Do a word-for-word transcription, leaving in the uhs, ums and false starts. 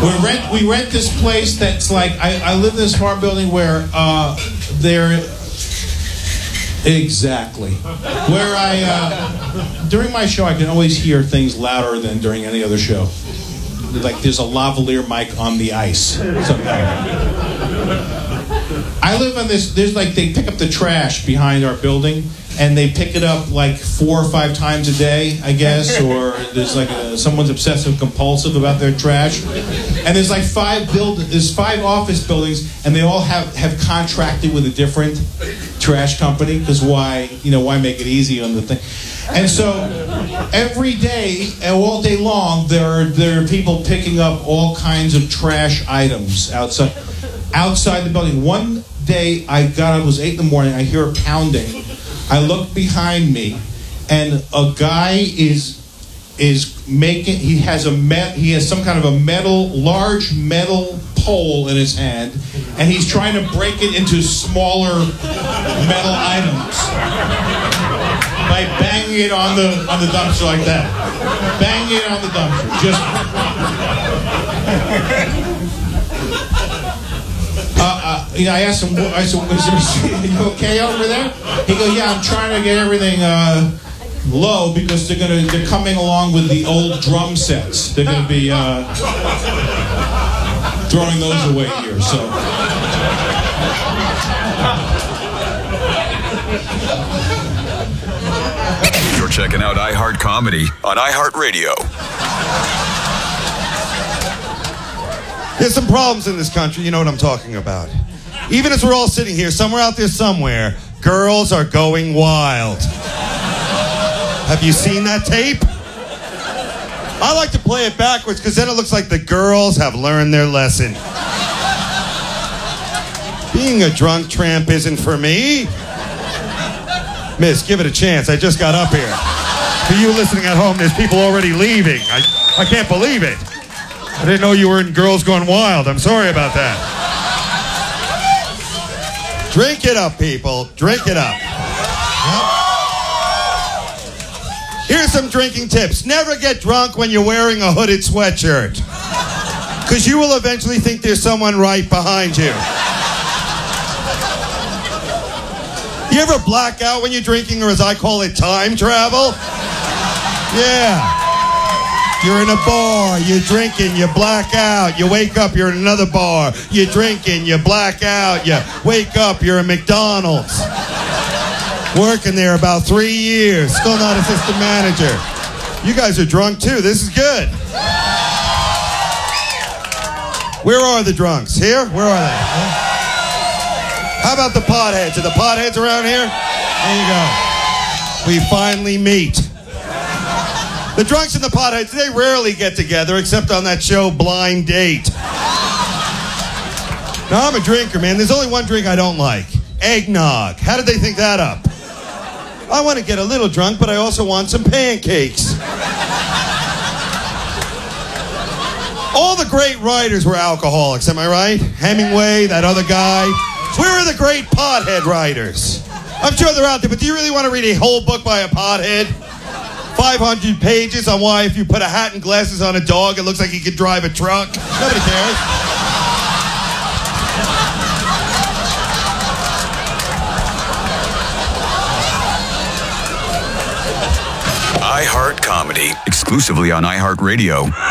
We rent we rent this place that's like I, I live in this farm building where uh, there exactly where I uh, during my show I can always hear things louder than during any other show. Like there's a lavalier mic on the ice. I live on this. There's like they pick up the trash behind our building. And they pick it up like four or five times a day, I guess, or there's like a, someone's obsessive compulsive about their trash. And there's like five build, there's five office buildings, and they all have, have contracted with a different trash company because why, you know, why make it easy on the thing? And so every day, all day long, there are there are people picking up all kinds of trash items outside outside the building. One day, I got up, it was eight in the morning. I hear a pounding. I look behind me, and a guy is is making. He has a met. He has some kind of a metal, large metal pole in his hand, and he's trying to break it into smaller metal items by banging it on the on the dumpster like that. Banging it on the dumpster. Just. Uh, uh, you know, I asked him, I said, are you okay over there? He goes, yeah, I'm trying to get everything uh, low because they're gonna they're coming along with the old drum sets. They're gonna be uh, throwing those away here. So you're checking out iHeart Comedy on iHeartRadio. There's some problems in this country, you know what I'm talking about. Even as we're all sitting here, somewhere out there somewhere, girls are going wild. Have you seen that tape? I like to play it backwards because then it looks like the girls have learned their lesson. Being a drunk tramp isn't for me. Miss, give it a chance. I just got up here. For you listening at home, there's people already leaving. I, I can't believe it. I didn't know you were in Girls Gone Wild. I'm sorry about that. Drink it up, people. Drink it up. Yep. Here's some drinking tips. Never get drunk when you're wearing a hooded sweatshirt. Because you will eventually think there's someone right behind you. You ever black out when you're drinking, or as I call it, time travel? Yeah. You're in a bar, you're drinking, you black out, you wake up, you're in another bar, you're drinking, you black out, you wake up, you're in McDonald's. Working there about three years, still not assistant manager. You guys are drunk too, this is good. Where are the drunks? Here? Where are they? How about the potheads? Are the potheads around here? There you go. We finally meet. The drunks and the potheads, they rarely get together except on that show Blind Date. Now, I'm a drinker, man. There's only one drink I don't like. Eggnog. How did they think that up? I want to get a little drunk, but I also want some pancakes. All the great writers were alcoholics, am I right? Hemingway, that other guy. Where are the great pothead writers? I'm sure they're out there, but do you really want to read a whole book by a pothead? five hundred pages on why if you put a hat and glasses on a dog, it looks like he could drive a truck. Nobody cares. iHeart Comedy, exclusively on iHeartRadio.